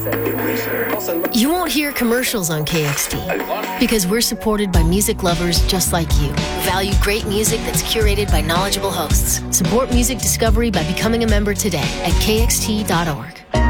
You won't hear commercials on KXT because we're supported by music lovers just like you who value great music that's curated by knowledgeable hosts. Support music discovery by becoming a member today at kxt.org.